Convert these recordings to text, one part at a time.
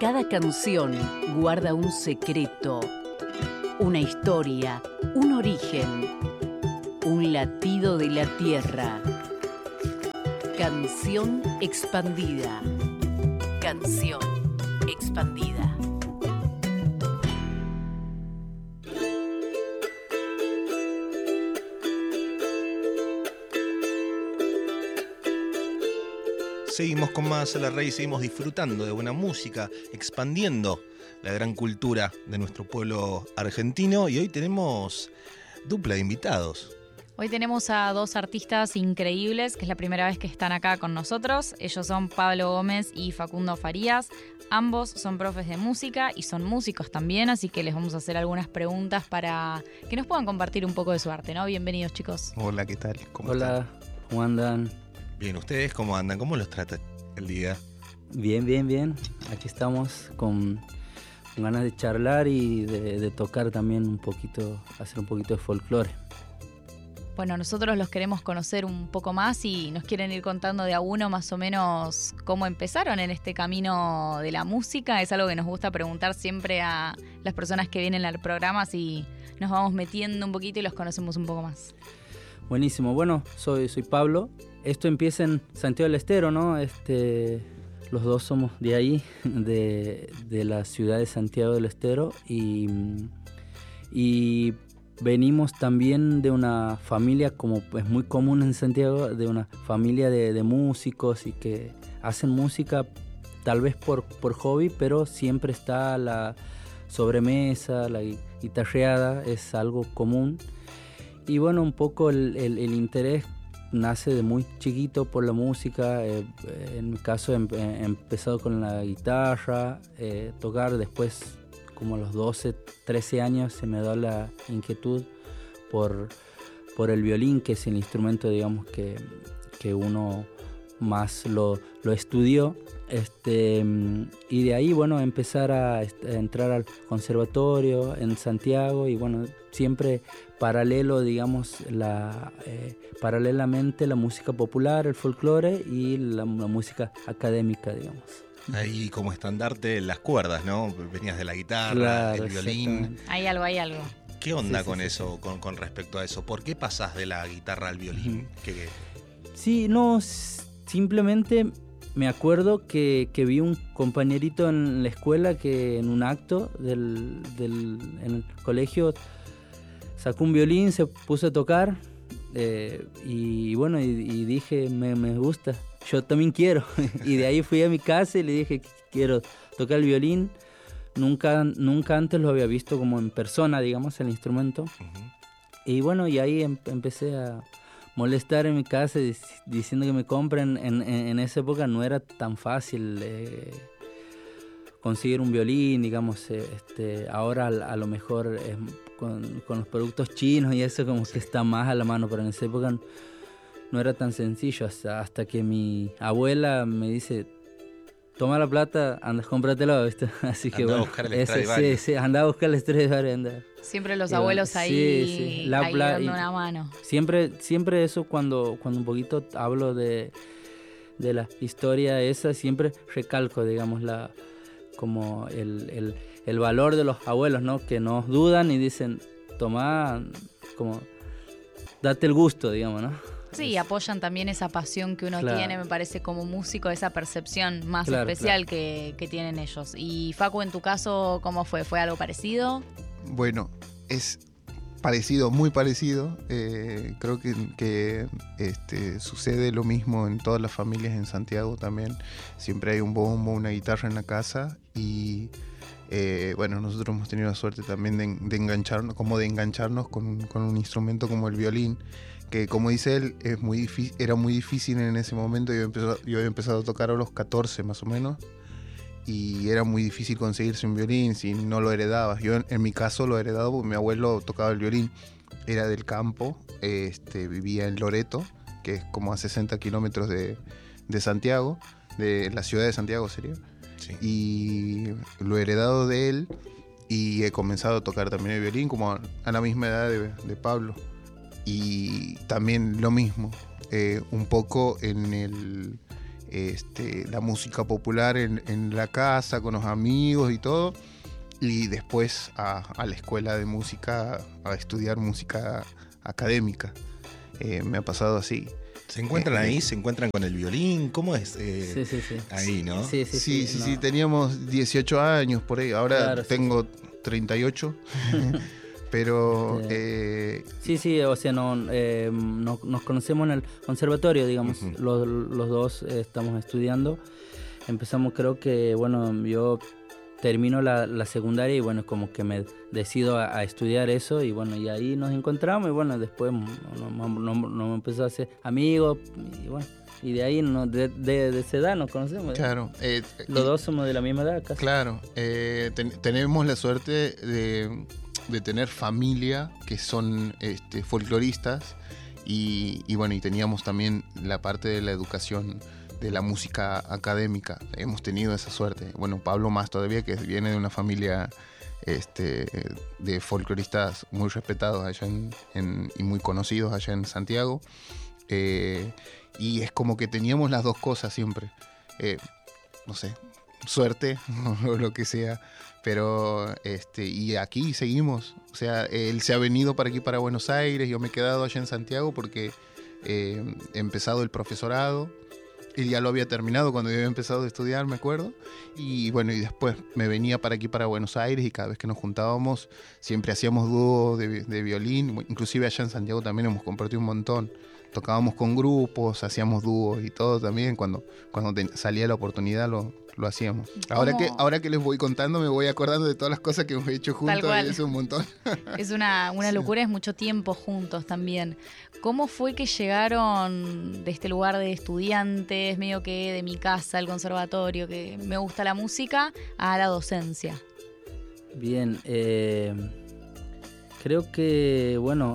Cada canción guarda un secreto, una historia, un origen, un latido de la tierra. Canción expandida. Canción expandida. Seguimos con más a la raíz, seguimos disfrutando de buena música, expandiendo la gran cultura de nuestro pueblo argentino, y hoy tenemos dupla de invitados. Hoy tenemos a dos artistas increíbles, que es la primera vez que están acá con nosotros. Ellos son Pablo Gómez y Facundo Farías. Ambos son profes de música y son músicos también, así que les vamos a hacer algunas preguntas para que nos puedan compartir un poco de su arte, ¿no? Bienvenidos, chicos. Hola, ¿qué tal? ¿Cómo Hola, están? ¿cómo andan? Bien, ¿ustedes cómo andan? ¿Cómo los trata el día? Bien. Aquí estamos con ganas de charlar y de tocar también un poquito, hacer un poquito de folclore. Bueno, nosotros los queremos conocer un poco más y nos quieren ir contando de a uno más o menos cómo empezaron en este camino de la música. Es algo que nos gusta preguntar siempre a las personas que vienen al programa, así nos vamos metiendo un poquito y los conocemos un poco más. Buenísimo, bueno, soy Pablo. Esto empieza en Santiago del Estero, ¿no? Los dos somos de ahí, de la ciudad de Santiago del Estero, y venimos también de una familia, como es muy común en Santiago, de una familia de músicos y que hacen música tal vez por hobby, pero siempre está la sobremesa, la guitarreada, es algo común. Y bueno, un poco el interés nace de muy chiquito por la música. En mi caso he empezado con la guitarra, tocar. Después, como a los 12, 13 años, se me da la inquietud por el violín, que es el instrumento, digamos, que uno más lo estudió. Y de ahí, bueno, empezar a entrar al conservatorio en Santiago y, bueno, siempre paralelo, digamos, paralelamente la música popular, el folclore y la música académica, digamos. Ahí como estandarte las cuerdas, ¿no? Venías de la guitarra, Claro, el violín. Hay algo. ¿Qué onda con Sí. eso, con respecto a eso? ¿Por qué pasás de la guitarra al violín? Sí, no, simplemente me acuerdo que vi un compañerito en la escuela que en un acto en el colegio sacó un violín, se puso a tocar y bueno, y dije, me gusta, yo también quiero. Y de ahí fui a mi casa y le dije que quiero tocar el violín. Nunca antes lo había visto como en persona, digamos, el instrumento. Uh-huh. Y bueno, y ahí empecé a molestar en mi casa diciendo que me compren. En esa época no era tan fácil conseguir un violín, digamos. Ahora a lo mejor con los productos chinos y eso como que está más a la mano, pero en esa época no era tan sencillo hasta que mi abuela me dice: toma la plata, anda, cómpratelo, ¿viste? Así que andá bueno, a buscar el Stradivarius. sí, andá a buscar el Stradivarius. Siempre los Y abuelos bueno, ahí, sí. ahí dando una mano. Siempre eso cuando un poquito hablo de la historia esa, siempre recalco, digamos, como el valor de los abuelos, ¿no? Que no dudan y dicen, tomá, como, date el gusto, digamos, ¿no? Sí, apoyan también esa pasión que uno Claro. tiene, me parece, como músico, esa percepción más Claro, especial que tienen ellos. Y Facu, en tu caso, ¿cómo fue? ¿Fue algo parecido? Bueno, es parecido, muy parecido. Creo que sucede lo mismo en todas las familias en Santiago también. Siempre hay un bombo, una guitarra en la casa y bueno, nosotros hemos tenido la suerte también de engancharnos con un instrumento como el violín, que como dice él, era muy difícil en ese momento. Yo había empezado a tocar a los 14 más o menos. Y era muy difícil conseguirse un violín si no lo heredabas. Yo en mi caso lo he heredado porque mi abuelo tocaba el violín. Era del campo, vivía en Loreto, que es como a 60 kilómetros de Santiago, de la ciudad de Santiago sería. Sí. Y lo he heredado de él y he comenzado a tocar también el violín como a la misma edad de Pablo. Y también lo mismo, un poco en la música popular en la casa, con los amigos y todo, y después a la escuela de música a estudiar música académica. Me ha pasado así. ¿Se encuentran ahí? ¿Se encuentran con el violín? ¿Cómo es? Sí. Ahí, ¿no? Sí, teníamos 18 años por ahí, ahora Claro, tengo 38. Pero Sí, o sea, nos conocemos en el conservatorio, digamos. Uh-huh. Los dos estamos estudiando. Empezamos, creo que, bueno, yo termino la secundaria y bueno, como que me decido a estudiar eso y bueno, y ahí nos encontramos y bueno, después nos empezó a hacer amigos y bueno, y de ahí de esa edad nos conocemos. claro. Los dos somos de la misma edad casi. Claro, tenemos la suerte de tener familia que son folcloristas y bueno, y teníamos también la parte de la educación de la música académica. Hemos tenido esa suerte. Bueno, Pablo más todavía, que viene de una familia de folcloristas muy respetados allá y muy conocidos allá en Santiago. Y es como que teníamos las dos cosas siempre. No sé, suerte o lo que sea. Pero y aquí seguimos. O sea, él se ha venido para aquí, para Buenos Aires. Yo me he quedado allá en Santiago porque he empezado el profesorado. Él ya lo había terminado cuando yo había empezado a estudiar, me acuerdo. Y bueno, y después me venía para aquí, para Buenos Aires, y cada vez que nos juntábamos siempre hacíamos dúos de violín. Inclusive allá en Santiago también hemos compartido un montón. Tocábamos con grupos, hacíamos dúos y todo también. Cuando salía la oportunidad lo hacíamos. Ahora que les voy contando, me voy acordando de todas las cosas que hemos hecho juntos. Tal cual. Y eso es un montón. Es una locura, es mucho tiempo juntos también. ¿Cómo fue que llegaron de este lugar de estudiantes, medio que de mi casa, al conservatorio, que me gusta la música, a la docencia? Bien, creo que, bueno,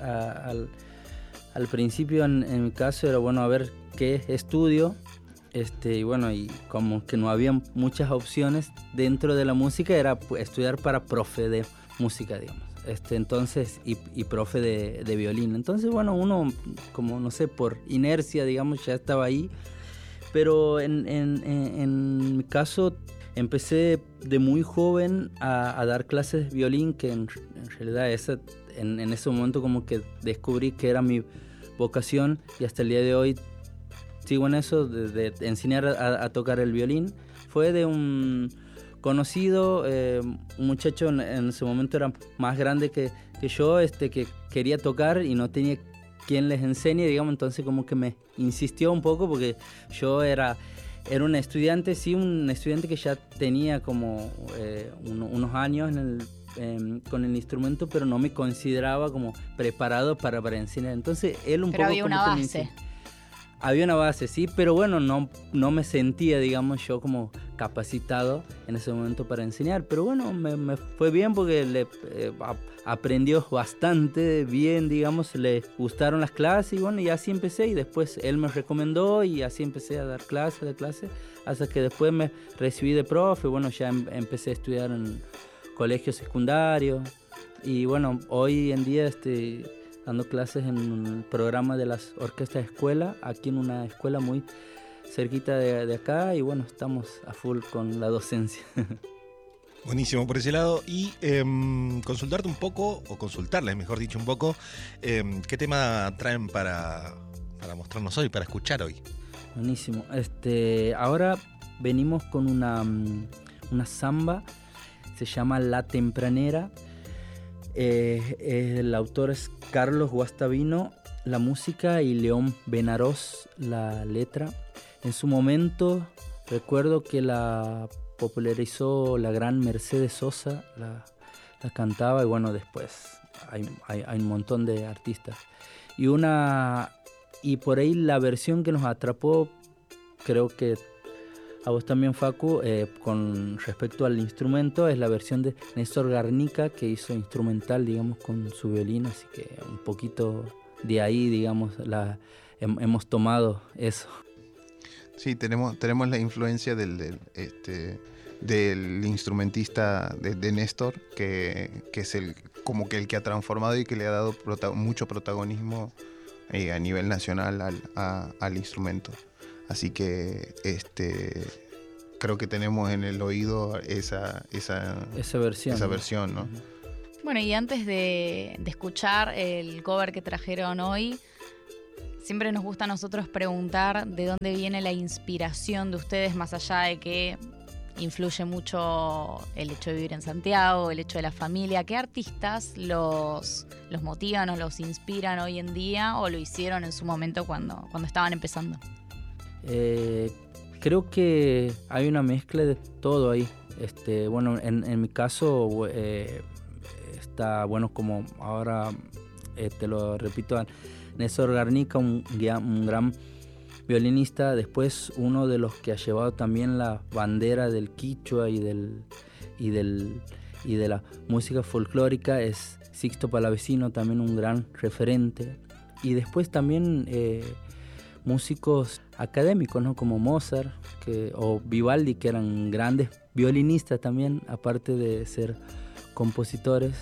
al principio en mi caso era, bueno, a ver qué estudio. Y bueno, y como que no había muchas opciones dentro de la música, era estudiar para profe de música, digamos. Entonces, y profe de violín. Entonces, bueno, uno, como no sé, por inercia, digamos, ya estaba ahí. Pero en mi caso, empecé de muy joven a dar clases de violín, que en realidad en ese momento como que descubrí que era mi vocación y hasta el día de hoy sigo en eso, de enseñar a tocar el violín. Fue de un conocido, un muchacho en ese momento era más grande que yo, que quería tocar y no tenía quien les enseñe, digamos, entonces como que me insistió un poco porque yo era un estudiante, sí, un estudiante que ya tenía como unos años con el instrumento, pero no me consideraba como preparado para enseñar. Entonces él un pero poco había como una que base. Había una base, sí, pero bueno, no me sentía, digamos, yo como capacitado en ese momento para enseñar. Pero bueno, me fue bien porque aprendió bastante bien, digamos, le gustaron las clases y bueno, y así empecé. Y después él me recomendó y así empecé a dar clases, hasta que después me recibí de profe. Bueno, ya empecé a estudiar en colegio secundario y bueno, hoy en día dando clases en un programa de las orquestas de escuela, aquí en una escuela muy cerquita de acá y bueno, estamos a full con la docencia. Buenísimo por ese lado. Y consultarte un poco, o consultarles, mejor dicho, un poco, ¿qué tema traen para mostrarnos hoy, para escuchar hoy? Buenísimo. Ahora venimos con una samba, se llama La Tempranera. El autor es Carlos Guastavino, la música, y León Benarós, la letra. En su momento recuerdo que la popularizó la gran Mercedes Sosa, la cantaba y bueno, después hay un montón de artistas. Y por ahí la versión que nos atrapó, creo que a vos también, Facu, con respecto al instrumento, es la versión de Néstor Garnica, que hizo instrumental, digamos, con su violín, así que un poquito de ahí, digamos, hemos tomado eso. Sí, tenemos la influencia del instrumentista de Néstor, que es como que el que ha transformado y que le ha dado mucho protagonismo a nivel nacional al instrumento. Así que creo que tenemos en el oído esa versión, ¿no? Ujú. Bueno, y antes de escuchar el cover que trajeron hoy, siempre nos gusta a nosotros preguntar de dónde viene la inspiración de ustedes, más allá de que influye mucho el hecho de vivir en Santiago, el hecho de la familia. ¿Qué artistas los motivan o los inspiran hoy en día o lo hicieron en su momento cuando estaban empezando? Creo que hay una mezcla de todo ahí. Bueno, en mi caso está, bueno, como ahora te lo repito, Néstor Garnica, un gran violinista. Después uno de los que ha llevado también la bandera del quichua y de la música folclórica es Sixto Palavecino, también un gran referente. Y después también músicos académicos, ¿no? Como Mozart o Vivaldi, que eran grandes violinistas también, aparte de ser compositores.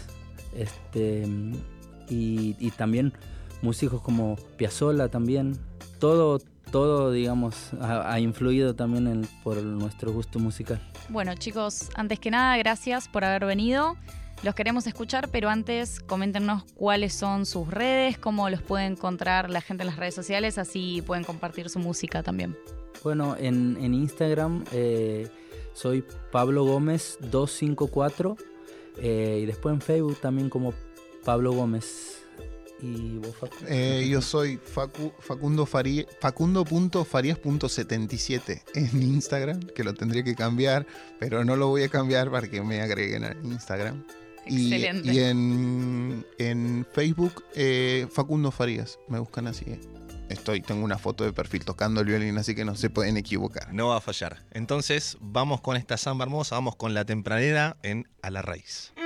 Y también músicos como Piazzolla también. Todo digamos, ha influido también por nuestro gusto musical. Bueno, chicos, antes que nada, gracias por haber venido. Los queremos escuchar, pero antes coméntenos cuáles son sus redes, cómo los puede encontrar la gente en las redes sociales, así pueden compartir su música también. Bueno, en Instagram soy Pablo Gómez 254 y después en Facebook también como Pablo Gómez. ¿Y vos, Facu? Yo soy Facundo.Farias.77 en Instagram, que lo tendría que cambiar, pero no lo voy a cambiar para que me agreguen a Instagram. Excelente. Y en Facebook, Facundo Farías, me buscan así. Tengo una foto de perfil tocando el violín, así que no se pueden equivocar. No va a fallar. Entonces, vamos con esta samba hermosa, vamos con La Tempranera en A la Raíz.